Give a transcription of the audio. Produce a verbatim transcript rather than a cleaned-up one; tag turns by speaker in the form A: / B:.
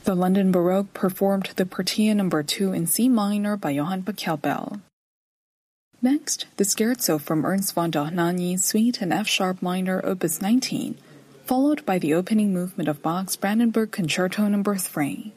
A: The London Baroque performed the Partita number two in C minor by Johann Pachelbel. Next, the Scherzo from Ernst von Dohnanyi Suite in F-sharp minor, opus nineteen, followed by the opening movement of Bach's Brandenburg Concerto number three.